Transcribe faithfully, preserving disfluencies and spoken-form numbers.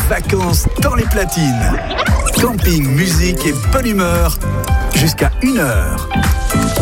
vacances dans les platines. Camping, musique et bonne humeur jusqu'à une heure.